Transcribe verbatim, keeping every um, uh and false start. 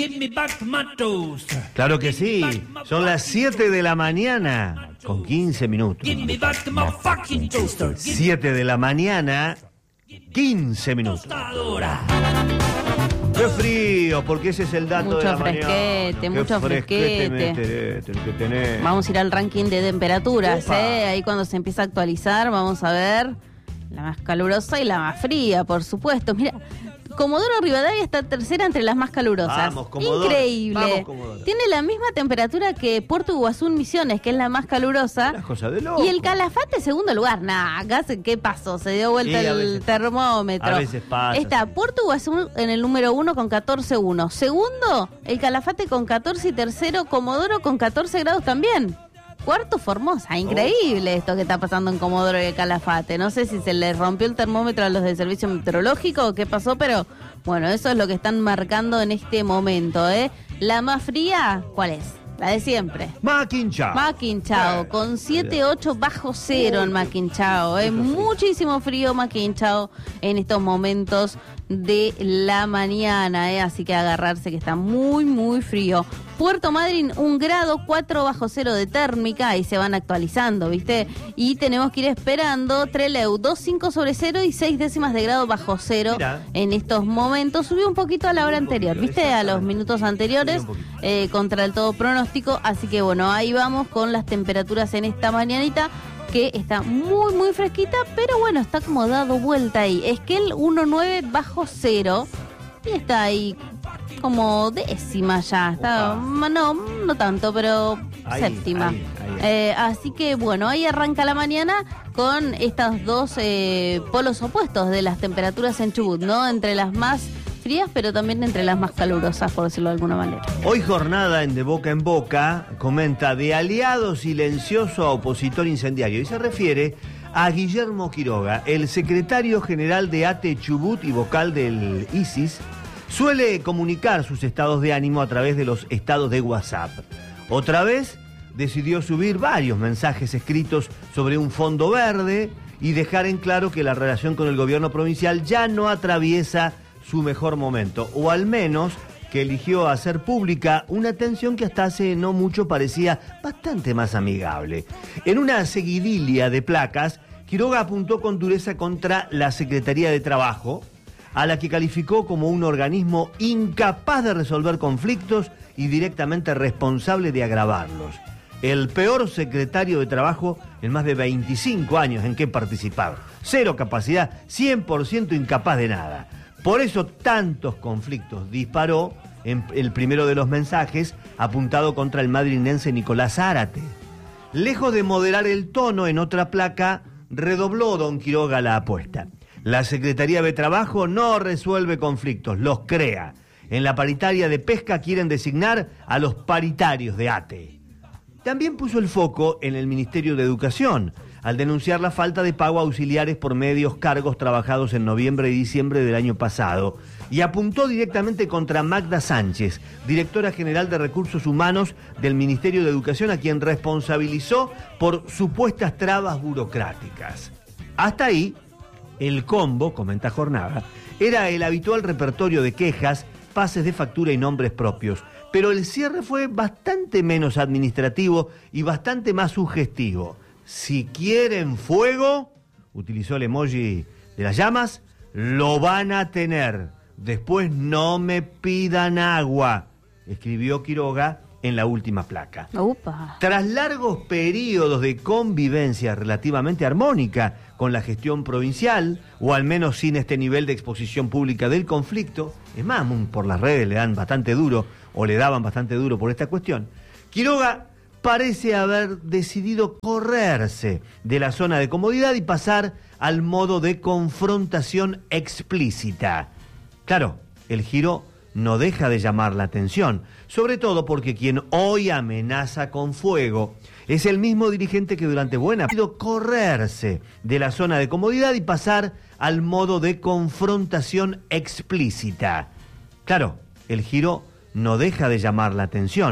Claro que sí, son las siete de la mañana con quince minutos. siete de la mañana, quince minutos. Qué frío, porque ese es el dato mucho de la fresquete, mañana. mucho fresquete. fresquete. Vamos a ir al ranking de temperaturas, Upa. ¿eh? Ahí cuando se empieza a actualizar, vamos a ver la más calurosa y la más fría, por supuesto. Mira, Comodoro Rivadavia está tercera entre las más calurosas. Vamos, Comodoro. Increíble. Vamos, Comodoro. Tiene la misma temperatura que Puerto Iguazú en Misiones, que es la más calurosa. Las cosas de loco. Y el Calafate, segundo lugar. Nah, acá se, ¿qué pasó? Se dio vuelta Sí, a el veces- termómetro. a veces pasa, Está sí. Puerto Iguazú en el número uno con catorce punto uno. Segundo, el Calafate con catorce y tercero, Comodoro con catorce grados también. Cuarto, Formosa. Increíble esto que está pasando en Comodoro y el Calafate. No sé si se les rompió el termómetro a los del servicio meteorológico o qué pasó, pero bueno, eso es lo que están marcando en este momento, ¿eh? La más fría, ¿cuál es? La de siempre. Maquinchao. Maquinchao, Eh, con siete ocho bajo cero en Maquinchao. Es muchísimo frío Maquinchao en estos momentos de la mañana, ¿eh? Así que agarrarse que está muy, muy frío. Puerto Madryn, un grado, cuatro bajo cero de térmica, ahí se van actualizando, ¿viste? Y tenemos que ir esperando Trelew, dos coma cinco sobre cero y seis décimas de grado bajo cero. Mirá. En estos momentos. Subió un poquito a la hora Un anterior, poquito, ¿viste? A los exactamente. minutos anteriores, Subió un poquito. eh, contra el todo pronóstico. Así que bueno, ahí vamos con las temperaturas en esta mañanita, que está muy, muy fresquita, pero bueno, está como dado vuelta ahí. Esquel uno coma nueve bajo cero y está ahí como décima ya. Está, Opa. no, no tanto, pero Ahí, séptima. ahí, ahí, ahí. Eh, así que bueno, ahí arranca la mañana con estos dos eh, polos opuestos de las temperaturas en Chubut, ¿no? Entre las más frías, pero también entre las más calurosas, por decirlo de alguna manera. Hoy jornada en De Boca en Boca comenta de aliado silencioso a opositor incendiario y se refiere a Guillermo Quiroga, el secretario general de A T E Chubut y vocal del ISIS. Suele comunicar sus estados de ánimo a través de los estados de WhatsApp. Otra vez decidió subir varios mensajes escritos sobre un fondo verde y dejar en claro que la relación con el gobierno provincial ya no atraviesa su mejor momento, o al menos que eligió hacer pública una tensión que hasta hace no mucho parecía bastante más amigable. En una seguidilla de placas, Quiroga apuntó con dureza contra la Secretaría de Trabajo, a la que calificó como un organismo incapaz de resolver conflictos y directamente responsable de agravarlos. El peor secretario de Trabajo en más de veinticinco años en que he participado. Cero capacidad, cien por ciento incapaz de nada. Por eso tantos conflictos disparó en el primero de los mensajes apuntado contra el madrinense Nicolás Zárate. Lejos de moderar el tono en otra placa, redobló don Quiroga la apuesta. La Secretaría de Trabajo no resuelve conflictos, los crea. En la paritaria de pesca quieren designar a los paritarios de A T E. También puso el foco en el Ministerio de Educación, al denunciar la falta de pago a auxiliares por medios cargos trabajados en noviembre y diciembre del año pasado, y apuntó directamente contra Magda Sánchez, directora general de Recursos Humanos del Ministerio de Educación, a quien responsabilizó por supuestas trabas burocráticas. Hasta ahí, el combo, comenta Jornada, era el habitual repertorio de quejas, pases de factura y nombres propios, pero el cierre fue bastante menos administrativo y bastante más sugestivo. Si quieren fuego, utilizó el emoji de las llamas, lo van a tener. Después no me pidan agua, escribió Quiroga en la última placa. Upa. Tras largos periodos de convivencia relativamente armónica con la gestión provincial, o al menos sin este nivel de exposición pública del conflicto, es más, por las redes le dan bastante duro, o le daban bastante duro por esta cuestión, Quiroga parece haber decidido correrse de la zona de comodidad y pasar al modo de confrontación explícita. Claro, el giro no deja de llamar la atención, sobre todo porque quien hoy amenaza con fuego es el mismo dirigente que durante buena parte ha decidido correrse de la zona de comodidad y pasar al modo de confrontación explícita. Claro, el giro no deja de llamar la atención.